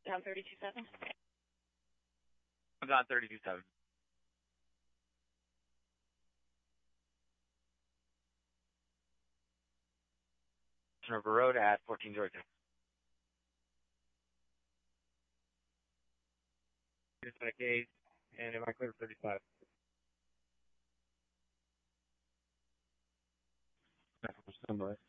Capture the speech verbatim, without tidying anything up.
Down thirty-two seven? I'm down thirty-two seven. River Road at fourteen Georgia. Here's my case, and am I clear for thirty-five? That's for somebody.